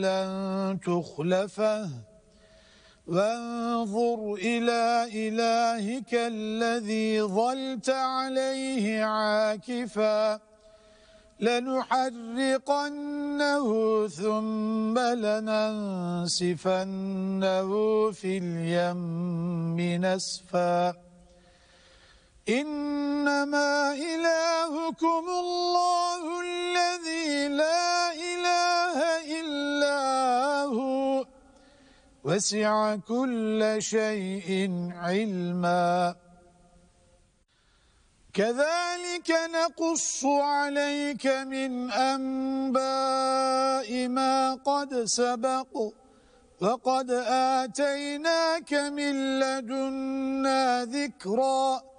لن تخلفه وانظر إلى إلهك الذي ظلت عليه عاكفا لنحرقنه ثم لننسفنه في اليم نسفا إنما إلهكم الله الذي لا إله إلا هو وسع كل شيء علما كذلك نقص عليك من أنباء ما قد سبق وقد آتيناك من لدنا ذكرا